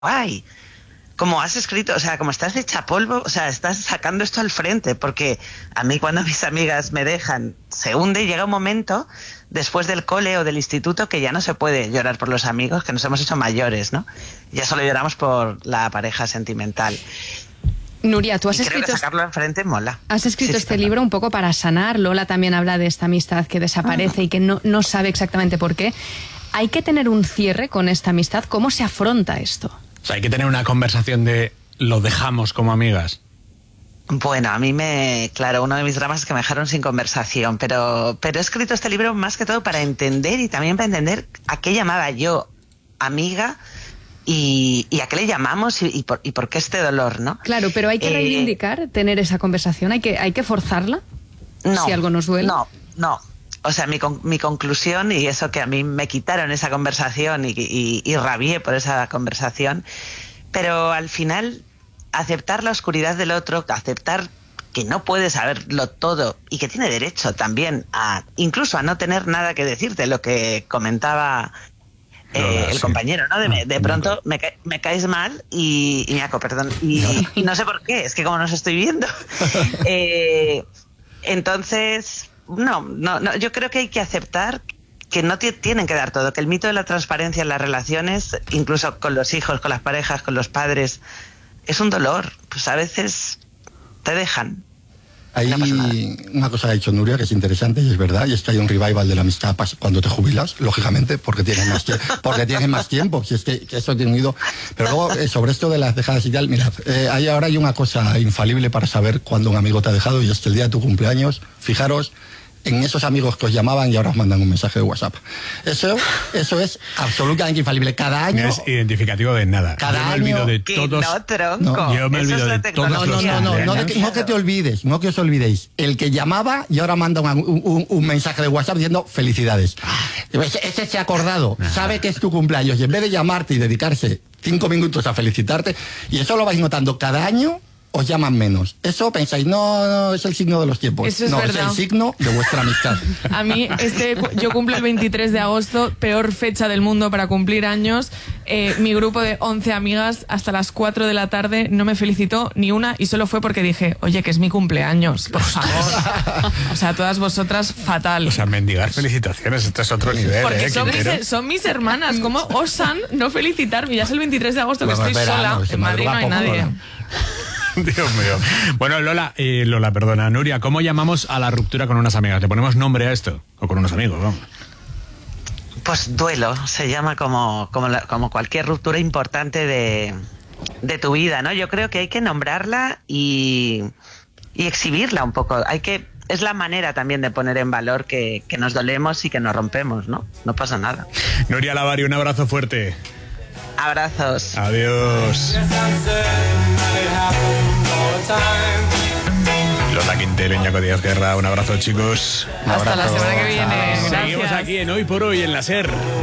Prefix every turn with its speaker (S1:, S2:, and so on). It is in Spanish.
S1: guay. Como has escrito, o sea, como estás hecha polvo, o sea, estás sacando esto al frente, porque a mí cuando mis amigas me dejan, se hunde y llega un momento, después del cole o del instituto, que ya no se puede llorar por los amigos, que nos hemos hecho mayores, ¿no? Ya solo lloramos por la pareja sentimental.
S2: Nuria, tú has
S1: Creo
S2: escrito...
S1: que sacarlo al frente mola.
S2: Has escrito este libro un poco para sanar. Lola también habla de esta amistad que desaparece y que no sabe exactamente por qué. ¿Hay que tener un cierre con esta amistad? ¿Cómo se afronta esto?
S3: O sea, hay que tener una conversación de lo dejamos como amigas.
S1: Bueno, a mí claro, uno de mis dramas es que me dejaron sin conversación, pero he escrito este libro más que todo para entender y también para entender a qué llamaba yo amiga y a qué le llamamos y por qué este dolor, ¿no?
S2: Claro, pero hay que reivindicar, tener esa conversación, hay que forzarla,
S1: no,
S2: si algo nos duele.
S1: No. O sea, mi conclusión, y eso que a mí me quitaron esa conversación y rabié por esa conversación, pero al final aceptar la oscuridad del otro, aceptar que no puede saberlo todo y que tiene derecho también incluso a no tener nada que decirte, lo que comentaba el compañero, ¿no? De pronto me caes mal y Miaco, perdón, y no sé por qué, es que como nos estoy viendo. Entonces... No, yo creo que hay que aceptar que no tienen que dar todo, que el mito de la transparencia en las relaciones, incluso con los hijos, con las parejas, con los padres, es un dolor. Pues a veces te dejan.
S4: Hay una cosa que ha dicho Nuria que es interesante y es verdad, y es que hay un revival de la amistad cuando te jubilas, lógicamente, porque tienes más tiempo, si es que eso tiene unido. Pero luego, sobre esto de las dejadas y tal, mirad, ahora hay una cosa infalible para saber cuándo un amigo te ha dejado, y es que el día de tu cumpleaños, fijaros en esos amigos que os llamaban y ahora os mandan un mensaje de WhatsApp. Eso es absolutamente infalible. Cada año...
S3: No es identificativo de nada.
S4: Cada
S3: yo me olvido
S4: año...
S3: de todos...
S1: No, tronco.
S3: Yo me olvido de todos los...
S4: No que te olvides, no que os olvidéis. El que llamaba y ahora manda un mensaje de WhatsApp diciendo felicidades. Ese se ha acordado, sabe que es tu cumpleaños y en vez de llamarte y dedicarse 5 minutos a felicitarte, y eso lo vais notando cada año, os llaman menos. Eso pensáis, no es el signo de los tiempos.
S2: Eso es
S4: no,
S2: verdad.
S4: es el signo de vuestra amistad.
S5: A mí, yo cumplo el 23 de agosto, peor fecha del mundo para cumplir años. Mi grupo de 11 amigas hasta las 4 de la tarde no me felicitó ni una, y solo fue porque dije, oye, que es mi cumpleaños, por favor. O sea, todas vosotras, fatal.
S3: O sea, mendigar felicitaciones, esto es otro nivel.
S5: Porque son mis hermanas, ¿cómo osan no felicitarme? Ya es el 23 de agosto que estoy sola, en Madrid no hay nadie.
S3: Dios mío. Bueno, Lola, perdona, Nuria, ¿cómo llamamos a la ruptura con unas amigas? ¿Le ponemos nombre a esto? O con unos amigos, vamos.
S1: Pues duelo, se llama como cualquier ruptura importante de tu vida, ¿no? Yo creo que hay que nombrarla y exhibirla un poco. Es la manera también de poner en valor que nos dolemos y que nos rompemos, ¿no? No pasa nada.
S3: Nuria Lavari, un abrazo fuerte.
S1: Abrazos.
S3: Adiós. Lola Quintero, Iñaco Díaz Guerra, un abrazo, chicos.
S5: Hasta la semana que viene.
S3: Seguimos
S5: Gracias.
S3: aquí en Hoy por Hoy en la SER.